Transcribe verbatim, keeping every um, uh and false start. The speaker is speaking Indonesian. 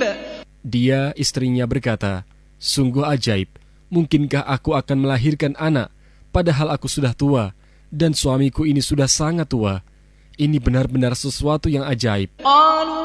Dia, istrinya, berkata, "Sungguh ajaib, mungkinkah aku akan melahirkan anak, padahal aku sudah tua, dan suamiku ini sudah sangat tua? Ini benar-benar sesuatu yang ajaib."